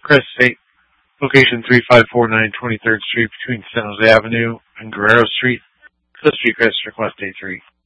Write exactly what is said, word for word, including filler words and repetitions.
Crest State, location three five four nine twenty-third Street between San Jose Avenue and Guerrero Street. The street address request A three.